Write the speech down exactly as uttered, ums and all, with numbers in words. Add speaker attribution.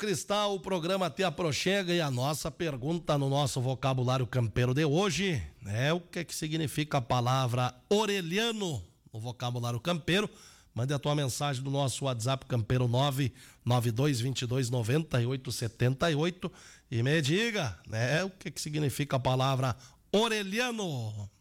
Speaker 1: Cristal, o programa Te Aproxega e a nossa pergunta no nosso vocabulário campeiro de hoje é o que que significa a palavra orelhano no vocabulário campeiro. Mande a tua mensagem no nosso WhatsApp campeiro nove nove dois dois dois nove oito sete oito e me diga, né, o que que significa a palavra orelhano.